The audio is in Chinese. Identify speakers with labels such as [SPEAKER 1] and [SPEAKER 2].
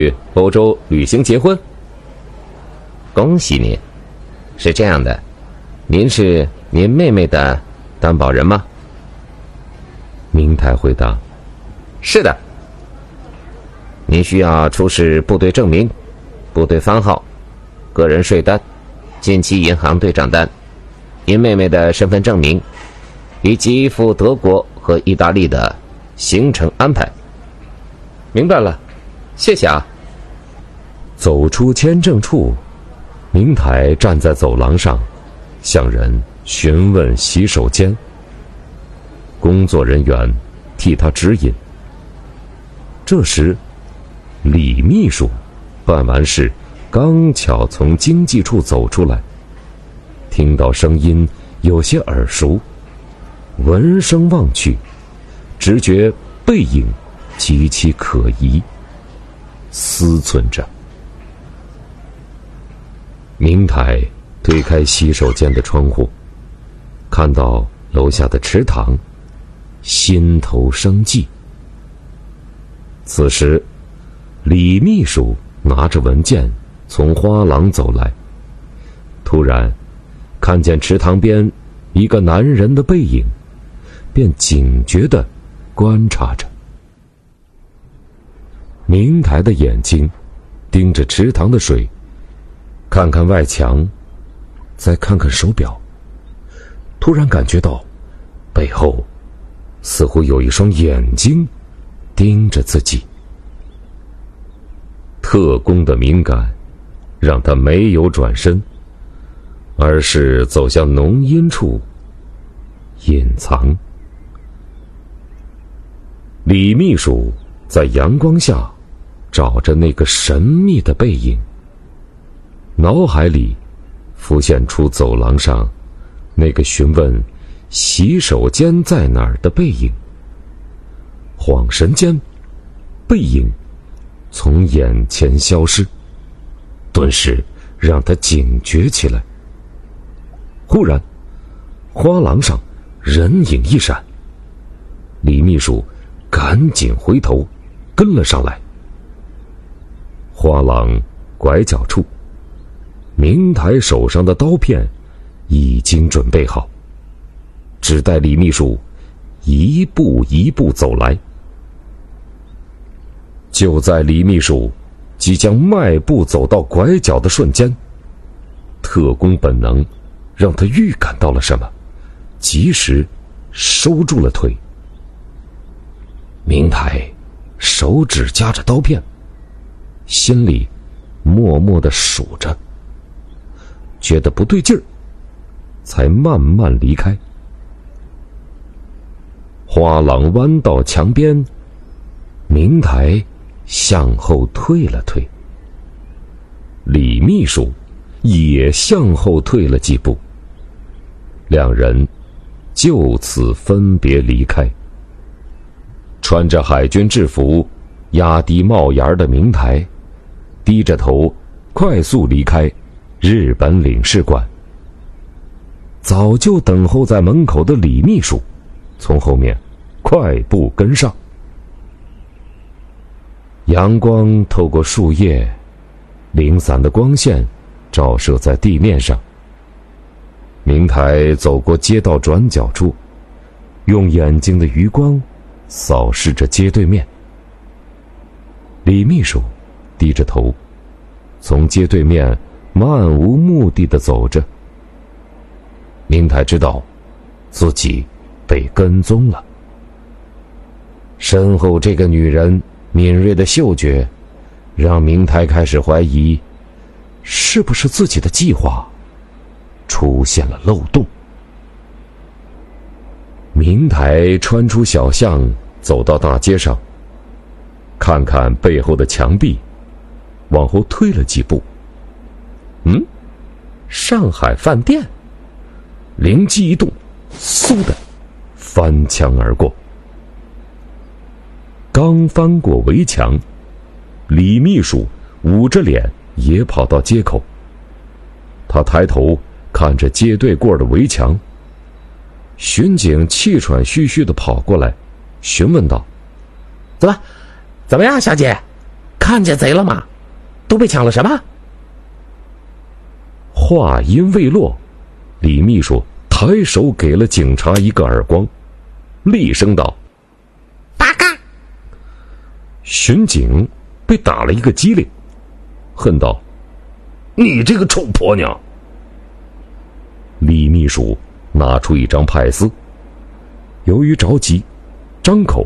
[SPEAKER 1] 欧洲旅行结婚。恭喜您。是这样的，您是您妹妹的担保人吗？
[SPEAKER 2] 明台回答：
[SPEAKER 1] 是的。您需要出示部队证明、部队番号、个人税单、近期银行对账单、您妹妹的身份证明，以及赴德国和意大利的行程安排。明白了，谢谢啊。
[SPEAKER 2] 走出签证处，明台站在走廊上，向人询问洗手间。工作人员替他指引。这时，李秘书办完事，刚巧从经济处走出来，听到声音有些耳熟，闻声望去，直觉背影极其可疑，思忖着。明台推开洗手间的窗户，看到楼下的池塘，心头生悸。此时，李秘书拿着文件从花廊走来，突然看见池塘边一个男人的背影，便警觉地观察着。明台的眼睛盯着池塘的水，看看外墙，再看看手表，突然感觉到背后似乎有一双眼睛盯着自己。特工的敏感让他没有转身，而是走向浓荫处隐藏。李秘书在阳光下找着那个神秘的背影，脑海里浮现出走廊上那个询问洗手间在哪儿的背影。恍神间，背影从眼前消失，顿时让他警觉起来。忽然，花廊上人影一闪，李秘书赶紧回头跟了上来。花廊拐角处，明台手上的刀片已经准备好，只待李秘书一步一步走来。就在李秘书即将迈步走到拐角的瞬间，特工本能让他预感到了什么，及时收住了腿。明台手指夹着刀片，心里默默地数着，觉得不对劲儿，才慢慢离开。花廊弯到墙边，明台向后退了退，李秘书也向后退了几步，两人就此分别离开。穿着海军制服、压低帽檐的明台低着头快速离开日本领事馆。早就等候在门口的李秘书从后面快步跟上。阳光透过树叶，零散的光线照射在地面上。明台走过街道转角处，用眼睛的余光扫视着街对面。李秘书低着头，从街对面漫无目的地走着。明台知道自己被跟踪了。身后这个女人敏锐的嗅觉让明台开始怀疑，是不是自己的计划出现了漏洞。明台穿出小巷，走到大街上，看看背后的墙壁，往后退了几步。上海饭店。灵机一动，嗖的翻墙而过。刚翻过围墙，李秘书捂着脸也跑到街口。他抬头看着街对过的围墙，巡警气喘吁吁地跑过来，询问道：“怎么样，小姐？
[SPEAKER 1] 看见贼了吗？都被抢了什么？
[SPEAKER 2] 话音未落，李秘书抬手给了警察一个耳光，厉声道：
[SPEAKER 1] 八嘎！
[SPEAKER 2] 巡警被打了一个激灵，恨道：你这个臭婆娘！李秘书拿出一张派丝，由于着急，张口